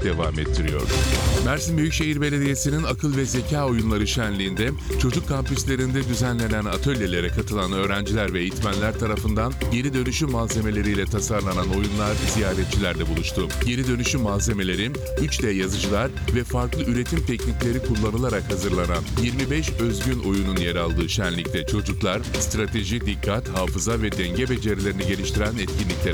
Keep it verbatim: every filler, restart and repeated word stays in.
devam ettiriyor. Mersin Büyükşehir Belediyesi'nin akıl ve zeka oyunları şenliğinde çocuk kampüslerinde düzenlenen atölyelere katılan öğrenciler ve eğitmenler tarafından geri dönüşüm malzemeleriyle tasarlanan oyunlar ziyaretçilerle buluştu. Geri dönüşüm malzemeleri üç D yazıcılar ve farklı üretim teknikleri kullanılarak hazırlanan yirmi beş özgün oyunun yer aldığı şenlikte çocuklar strateji, dikkat, hafıza ve denge becerilerini geliştiren etkinliklere